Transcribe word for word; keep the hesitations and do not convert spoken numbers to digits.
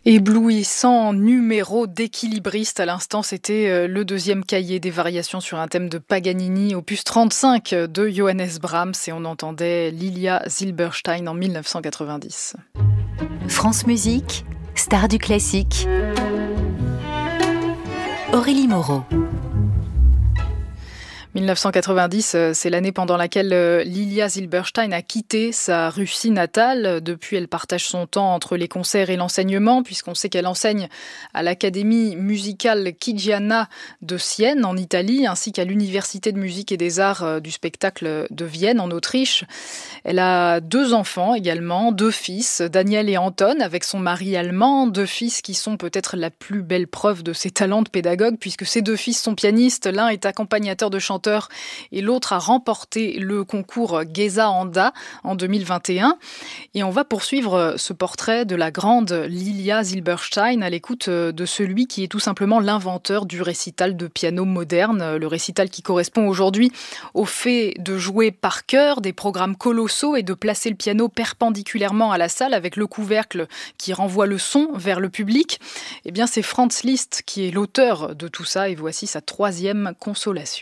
Éblouissant numéro d'équilibriste à l'instant, c'était le deuxième cahier des variations sur un thème de Paganini, opus trente-cinq de Johannes Brahms, et on entendait Lilia Silberstein en mille neuf cent quatre-vingt-dix. France Musique, star du classique. Aurélie Moreau. mille neuf cent quatre-vingt-dix, c'est l'année pendant laquelle Lilia Silberstein a quitté sa Russie natale. Depuis, elle partage son temps entre les concerts et l'enseignement, puisqu'on sait qu'elle enseigne à l'Académie musicale Chigiana de Sienne, en Italie, ainsi qu'à l'Université de musique et des arts du spectacle de Vienne, en Autriche. Elle a deux enfants également, deux fils, Daniel et Anton, avec son mari allemand, deux fils qui sont peut-être la plus belle preuve de ses talents de pédagogue, puisque ces deux fils sont pianistes, l'un est accompagnateur de chanteurs et l'autre a remporté le concours Geza Anda en deux mille vingt et un. Et on va poursuivre ce portrait de la grande Lilia Silberstein à l'écoute de celui qui est tout simplement l'inventeur du récital de piano moderne, le récital qui correspond aujourd'hui au fait de jouer par cœur des programmes colossaux et de placer le piano perpendiculairement à la salle avec le couvercle qui renvoie le son vers le public. Eh bien, c'est Franz Liszt qui est l'auteur de tout ça et voici sa troisième consolation.